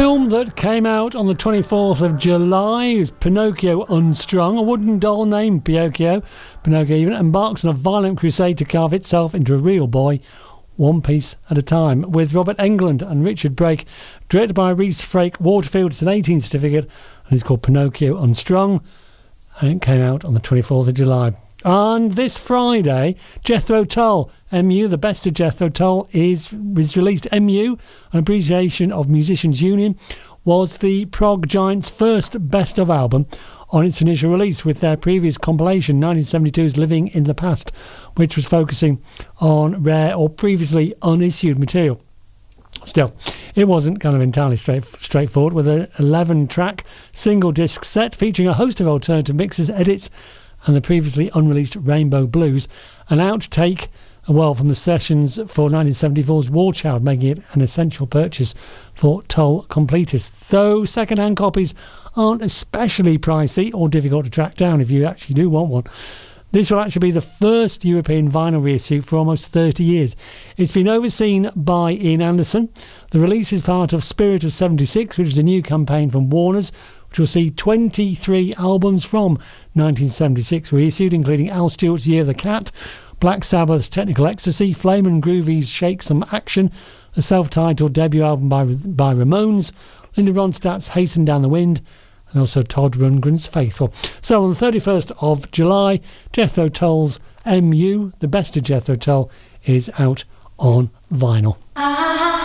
film that came out on the 24th of July is Pinocchio Unstrung. A wooden doll named Pinocchio even, embarks on a violent crusade to carve itself into a real boy, one piece at a time. With Robert Englund and Richard Brake, directed by Rhys Frake Waterfield. It's an 18 certificate and it's called Pinocchio Unstrung, and it came out on the 24th of July. And this Friday, Jethro Tull, MU, the best of Jethro Tull, is released. MU, an abbreviation of Musicians Union, was the prog giant's first best of album on its initial release, with their previous compilation, 1972's Living in the Past, which was focusing on rare or previously unissued material. Still, it wasn't kind of entirely straightforward, with an 11-track single disc set featuring a host of alternative mixes, edits, and the previously unreleased Rainbow Blues, an outtake from the sessions for 1974's War Child, making it an essential purchase for Tull completists. Though second-hand copies aren't especially pricey or difficult to track down if you actually do want one. This will actually be the first European vinyl reissue for almost 30 years. It's been overseen by Ian Anderson. The release is part of Spirit of 76, which is a new campaign from Warner's, which will see 23 albums from 1976 reissued, including Al Stewart's Year of the Cat, Black Sabbath's Technical Ecstasy, Flame and Groovy's Shake Some Action, the self-titled debut album by Ramones, Linda Ronstadt's Hasten Down the Wind, and also Todd Rundgren's Faithful. So on the 31st of July, Jethro Tull's MU, the best of Jethro Tull, is out on vinyl.